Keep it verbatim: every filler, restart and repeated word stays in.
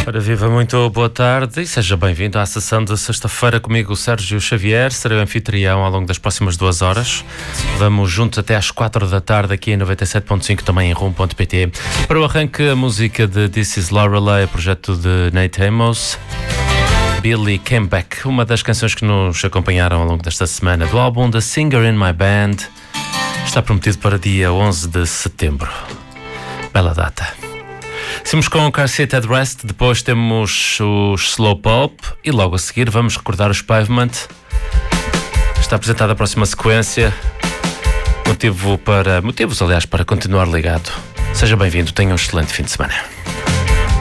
Ora, viva, muito boa tarde e seja bem-vindo à sessão de sexta-feira comigo, o Sérgio Xavier. Serei o anfitrião ao longo das próximas duas horas. Vamos juntos até às quatro da tarde aqui em noventa e sete ponto cinco, também em rum ponto pt. Para o arranque, a música de This Is Lorelei, projeto de Nate Amos. Billy Came Back, uma das canções que nos acompanharam ao longo desta semana, do álbum The Singer in My Band. Está prometido para dia onze de setembro. Bela data. Seguimos com o Car Seat at Rest, depois temos os Slow Pop e logo a seguir vamos recordar os Pavement. Está apresentada a próxima sequência. Motivo para, motivos, aliás, para continuar ligado. Seja bem-vindo, tenha um excelente fim de semana.